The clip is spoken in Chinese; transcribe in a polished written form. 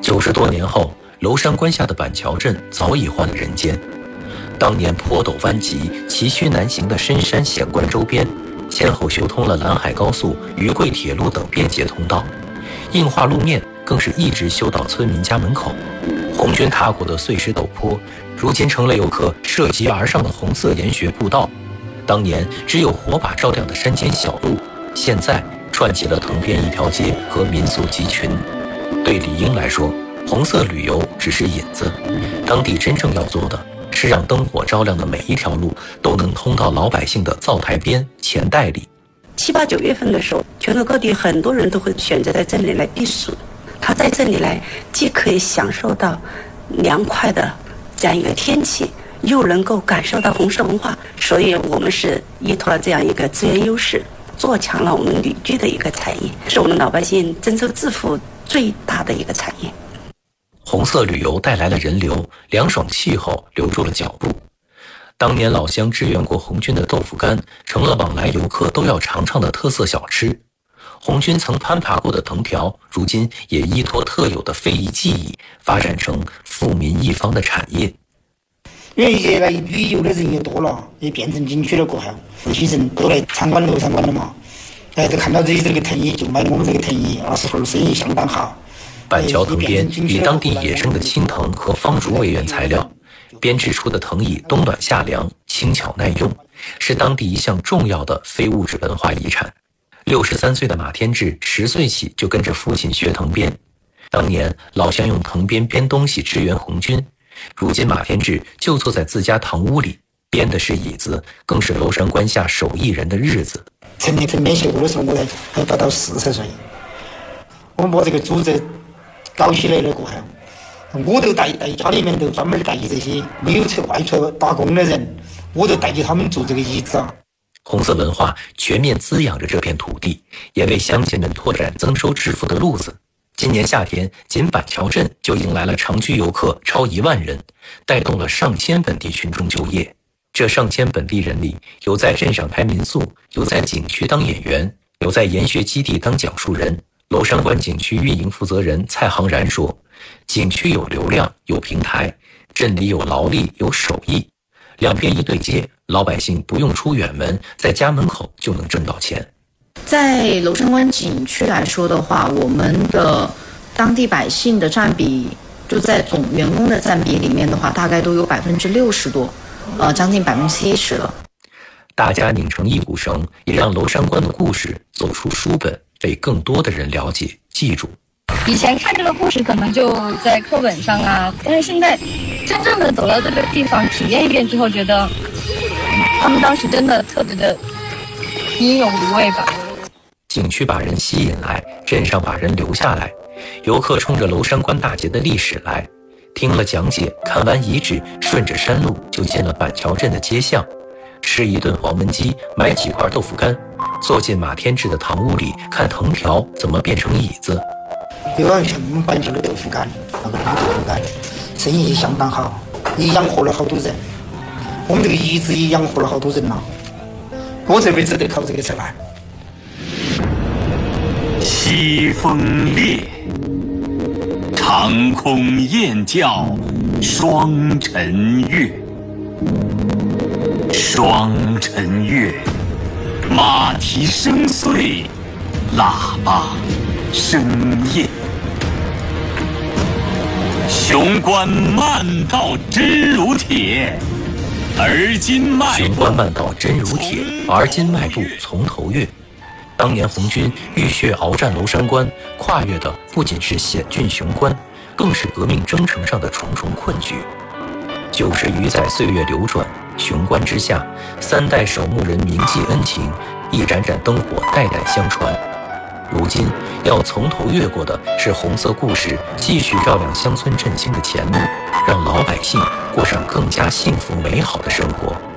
90多年后，娄山关下的板桥镇早已换了人间。当年坡陡弯急、崎岖难行的深山险关周边，先后修通了兰海高速、渝桂铁路等便捷通道，硬化路面更是一直修到村民家门口。红军踏过的碎石陡坡，如今成了游客涉级而上的红色研学步道。当年只有火把照亮的山间小路，现在串起了藤边一条街和民宿集群。对李英来说，红色旅游只是引子，当地真正要做的是让灯火照亮的每一条路都能通到老百姓的灶台边、钱袋里。 7、8、9月份的时候，全国各地很多人都会选择在这里来避暑。他在这里来，既可以享受到凉快的这样一个天气，又能够感受到红色文化。所以我们是依托了这样一个资源优势，做强了我们旅居的一个产业，是我们老百姓增收致富最大的一个产业。 红色旅游带来了人流，凉爽气候留住了脚步。当年老乡支援过红军的豆腐干，成了往来游客都要尝尝的特色小吃。红军曾攀爬过的藤条，如今也依托特有的非遗技艺，发展成富民一方的产业。 因为现在旅游的人也多了，也变成景区了过后，这些人都来参观娄山关了嘛。都看到这个藤椅，就买我们这个藤椅，20后生意相当好。 板桥藤编以当地野生的青藤和芳竹为原材料，编制出的藤椅冬暖夏凉，轻巧耐用，是当地一项重要的非物质文化遗产。63岁的马天志10岁起就跟着父亲学藤编，当年老乡用藤编编东西支援红军，如今马天志就坐在自家堂屋里，编的是椅子，更是娄山关下手艺人的日子。 成立藤编协会的时候，我还不到40岁，我们把这个组织搞起来了过后，我都带家里面都专门带这些没有去外出打工的人，我都带着他们做这个椅子啊。 红色文化全面滋养着这片土地，也为乡亲们拓展增收致富的路子。今年夏天，仅板桥镇就迎来了常居游客超1万人，带动了上千本地群众就业。这上千本地人里，有在镇上开民宿，有在景区当演员，有在研学基地当讲述人。娄山关景区运营负责人蔡航然说，景区有流量，有平台，镇里有劳力，有手艺，两边一对接，老百姓不用出远门，在家门口就能挣到钱。 在娄山关景区来说的话，我们的当地百姓的占比，就在总员工的占比里面的话，大概都有60%多，将近70%了。 大家拧成一股绳，也让娄山关的故事走出书本，被更多的人了解记住。 以前看这个故事可能就在课本上啊，但是现在真正的走到这个地方体验一遍之后，觉得他们当时真的特别的英勇无畏吧。 景区把人吸引来，镇上把人留下来，游客冲着娄山关大捷的历史来，听了讲解，看完遗址，顺着山路就进了板桥镇的街巷，吃一顿黄焖鸡，买几块豆腐干，坐进马天志的堂屋里，看藤条怎么变成椅子。 比方像我们板桥的豆腐干，那个老豆腐干，生意相当好，也养活了好多人。我们这个椅子也养活了好多人了。我这辈子得靠这个吃饭。 西风烈，长空雁叫双晨月。双晨月，马蹄声碎，喇叭声咽。雄关漫道真如铁，而今迈步。 雄关漫道真如铁，而今迈步从头越。当年红军浴血鏖战娄山关，跨越的不仅是险峻雄关，更是革命征程上的重重困局。90余载岁月流转，雄关之下，3代守墓人铭记恩情，一盏盏灯火代代相传。如今要从头越过的是红色故事继续照亮乡村振兴的前路，让老百姓过上更加幸福美好的生活。